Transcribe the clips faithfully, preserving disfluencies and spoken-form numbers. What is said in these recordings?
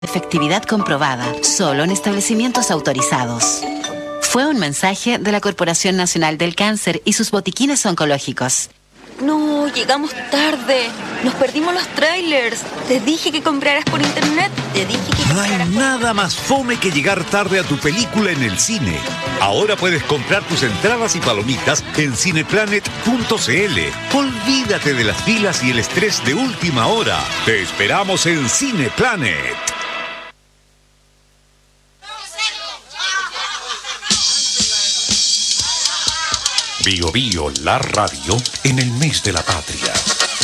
Efectividad comprobada, solo en establecimientos autorizados. Fue un mensaje de la Corporación Nacional del Cáncer y sus botiquines oncológicos. No, llegamos tarde. Nos perdimos los trailers. Te dije que compraras por internet. Te dije que No hay nada más fome que llegar tarde a tu película en el cine. Ahora puedes comprar tus entradas y palomitas en cineplanet punto c l. Olvídate de las filas y el estrés de última hora. Te esperamos en Cineplanet. Bio Bio, la radio en el mes de la patria.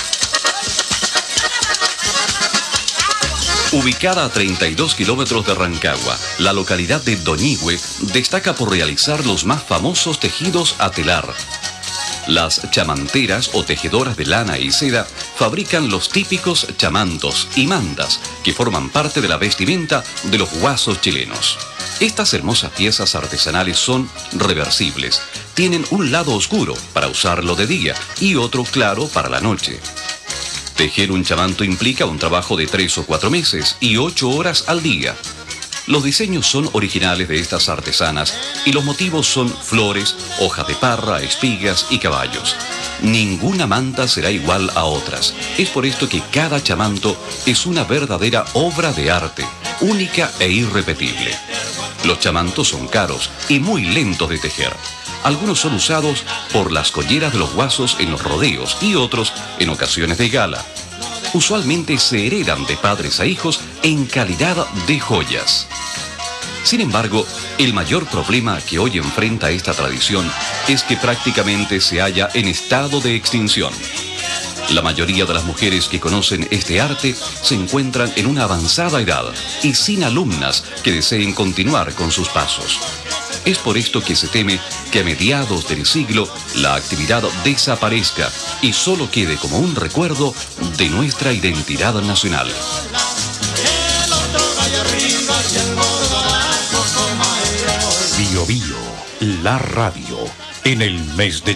Ubicada a treinta y dos kilómetros de Rancagua, la localidad de Doñihue destaca por realizar los más famosos tejidos a telar. Las chamanteras o tejedoras de lana y seda fabrican los típicos chamantos y mandas que forman parte de la vestimenta de los guasos chilenos. Estas hermosas piezas artesanales son reversibles. Tienen un lado oscuro para usarlo de día y otro claro para la noche. Tejer un chamanto implica un trabajo de tres o cuatro meses y ocho horas al día. Los diseños son originales de estas artesanas y los motivos son flores, hojas de parra, espigas y caballos. Ninguna manta será igual a otras. Es por esto que cada chamanto es una verdadera obra de arte, única e irrepetible. Los chamantos son caros y muy lentos de tejer. Algunos son usados por las colleras de los guasos en los rodeos y otros en ocasiones de gala. Usualmente se heredan de padres a hijos en calidad de joyas. Sin embargo, el mayor problema que hoy enfrenta esta tradición es que prácticamente se halla en estado de extinción. La mayoría de las mujeres que conocen este arte se encuentran en una avanzada edad y sin alumnas que deseen continuar con sus pasos. Es por esto que se teme que a mediados del siglo la actividad desaparezca y solo quede como un recuerdo de nuestra identidad nacional. Bio Bio, la radio en el mes de